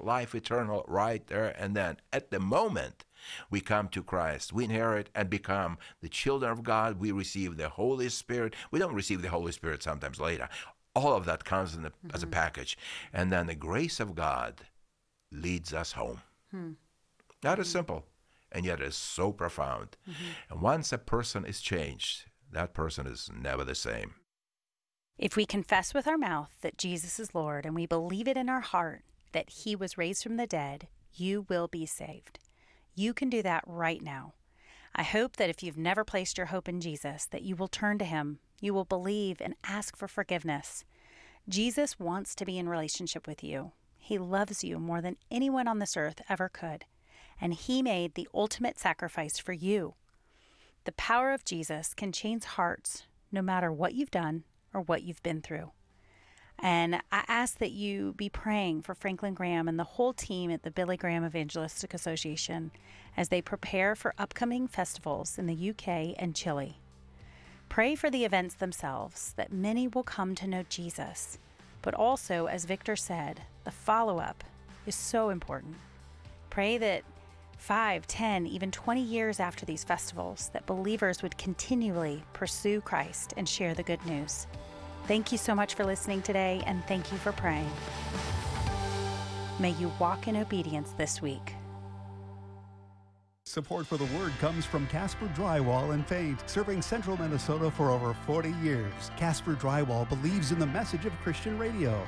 life eternal right there and then. At the moment we come to Christ, we inherit and become the children of God. We receive the Holy Spirit. We don't receive the Holy Spirit sometimes later. All of that comes as a package. And then the grace of God leads us home. That is simple, and yet it's so profound. And once a person is changed, that person is never the same. If we confess with our mouth that Jesus is Lord and we believe it in our heart that he was raised from the dead, you will be saved. You can do that right now. I hope that if you've never placed your hope in Jesus, that you will turn to him, you will believe and ask for forgiveness. Jesus wants to be in relationship with you. He loves you more than anyone on this earth ever could, and he made the ultimate sacrifice for you. The power of Jesus can change hearts no matter what you've done or what you've been through. And I ask that you be praying for Franklin Graham and the whole team at the Billy Graham Evangelistic Association as they prepare for upcoming festivals in the UK and Chile. Pray for the events themselves, that many will come to know Jesus. But also, as Victor said, the follow-up is so important. Pray that 5, 10, even 20 years after these festivals, that believers would continually pursue Christ and share the good news. Thank you so much for listening today, and thank you for praying. May you walk in obedience this week. Support for the Word comes from Casper Drywall and Paint, serving central Minnesota for over 40 years. Casper Drywall believes in the message of Christian radio.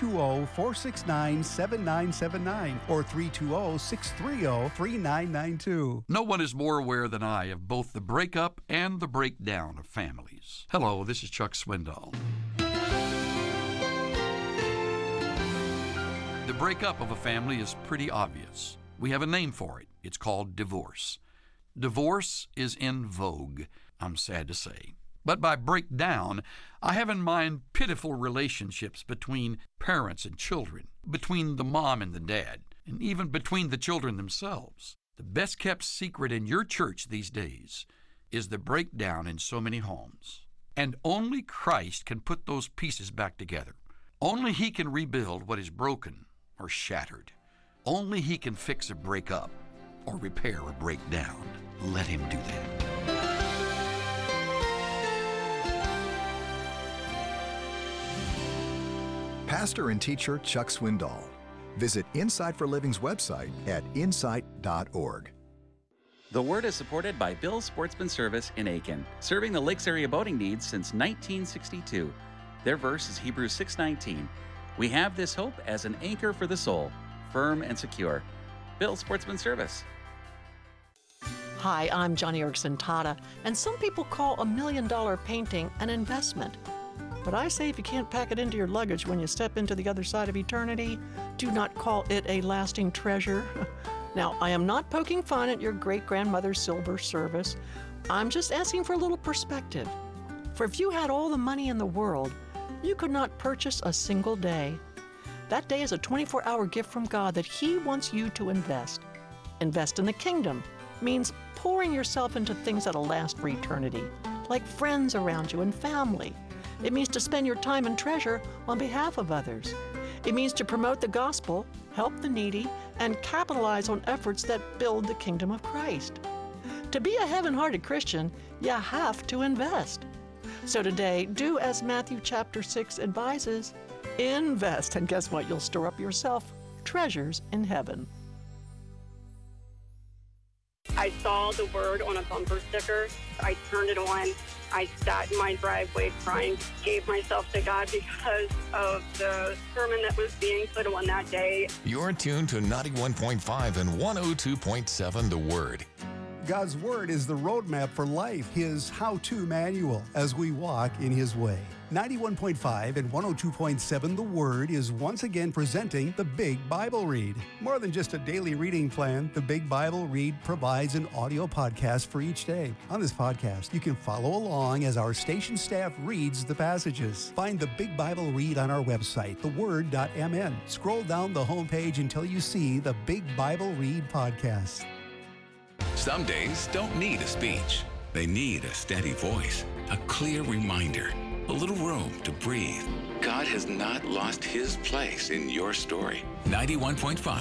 320-469-7979 or 320-630-3992. No one is more aware than I of both the breakup and the breakdown of families. Hello, this is Chuck Swindoll. The breakup of a family is pretty obvious. We have a name for it. It's called divorce. Divorce is in vogue, I'm sad to say. But by breakdown, I have in mind pitiful relationships between parents and children, between the mom and the dad, and even between the children themselves. The best kept secret in your church these days is the breakdown in so many homes. And only Christ can put those pieces back together. Only he can rebuild what is broken or shattered. Only he can fix a breakup or repair a breakdown. Let him do that. Pastor and teacher Chuck Swindoll. Visit Insight for Living's website at insight.org. The Word is supported by Bill's Sportsman Service in Aiken, serving the Lakes area boating needs since 1962. Their verse is Hebrews 6:19. We have this hope as an anchor for the soul, firm and secure. Bill's Sportsman Service. Hi, I'm Johnny Erickson Tata, and some people call $1 million painting an investment. But I say if you can't pack it into your luggage when you step into the other side of eternity, do not call it a lasting treasure. Now, I am not poking fun at your great-grandmother's silver service. I'm just asking for a little perspective. For if you had all the money in the world, you could not purchase a single day. That day is a 24-hour gift from God that He wants you to invest. Invest in the kingdom means pouring yourself into things that'll last for eternity, like friends around you and family. It means to spend your time and treasure on behalf of others. It means to promote the gospel, help the needy, and capitalize on efforts that build the kingdom of Christ. To be a heaven-hearted Christian, you have to invest. So today, do as Matthew chapter 6 advises, invest, and guess what? You'll store up yourself treasures in heaven. I saw the Word on a bumper sticker. I turned it on. I sat in my driveway crying, gave myself to God because of the sermon that was being put on that day. You're tuned to 91.5 and 102.7 The Word. God's Word is the roadmap for life, His how-to manual as we walk in His way. 91.5 and 102.7 The Word is once again presenting the Big Bible Read. More than just a daily reading plan, the Big Bible Read provides an audio podcast for each day. On this podcast, you can follow along as our station staff reads the passages. Find the Big Bible Read on our website, theword.mn. Scroll down the homepage until you see the Big Bible Read podcast. Some days don't need a speech. They need a steady voice, a clear reminder, a little room to breathe. God has not lost His place in your story. 91.5